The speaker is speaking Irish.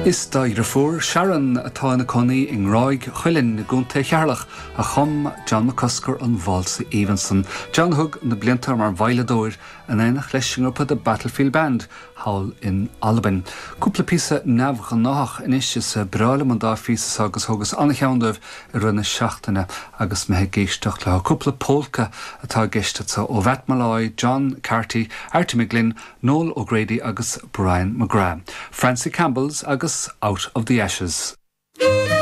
Is dair fuór Sharon atá na conaí in ráig chuilinn na gúnta chearlach a chum John McCusker an Valsa Evenson. John Hug na bliantar mar bhailedóir an éanach leising op the Battlefield Band hall in Albin. Cúpla písa neamh nach inis is brála man dá físa agus thugus anna cheandah I rinne seachtainna agus methe géisteach le cúpla pólca atá géisteach ó Bheitmaláid, John Carty, Artie McGlynn, Noel O'Grady agus Brian McGrath. Francie Campbell's agus Out of the Ashes.